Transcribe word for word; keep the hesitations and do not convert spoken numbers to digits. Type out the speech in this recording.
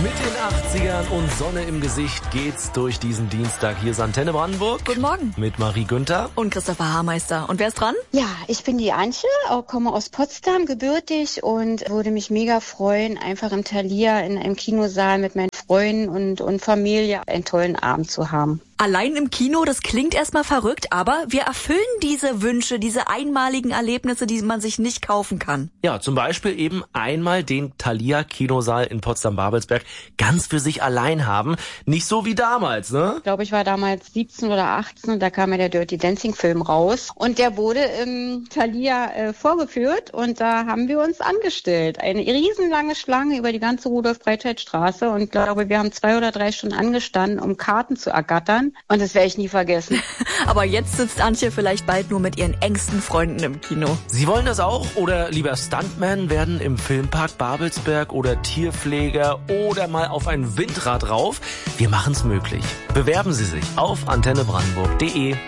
Mit den achtzigern und Sonne im Gesicht geht's durch diesen Dienstag. Hier ist Antenne Brandenburg. Guten Morgen. Mit Marie Günther. Und Christopher Haarmeister. Und wer ist dran? Ja, ich bin die Antje, komme aus Potsdam, gebürtig und würde mich mega freuen, einfach im Thalia in einem Kinosaal mit meinen Freunden und, und Familie einen tollen Abend zu haben. Allein im Kino, das klingt erstmal verrückt, aber wir erfüllen diese Wünsche, diese einmaligen Erlebnisse, die man sich nicht kaufen kann. Ja, zum Beispiel eben einmal den Thalia Kinosaal in Potsdam-Babelsberg ganz für sich allein haben. Nicht so wie damals, ne? Ich glaube, ich war damals siebzehn oder achtzehn und da kam ja der Dirty Dancing Film raus. Und der wurde im Thalia äh, vorgeführt und da haben wir uns angestellt. Eine riesenlange Schlange über die ganze Rudolf-Breitscheid-Straße und ich glaube, wir haben zwei oder drei Stunden angestanden, um Karten zu ergattern. Und das werde ich nie vergessen. Aber jetzt sitzt Antje vielleicht bald nur mit ihren engsten Freunden im Kino. Sie wollen das auch oder lieber Stuntman werden im Filmpark Babelsberg oder Tierpfleger oder mal auf ein Windrad rauf? Wir machen's möglich. Bewerben Sie sich auf antenne brandenburg punkt de.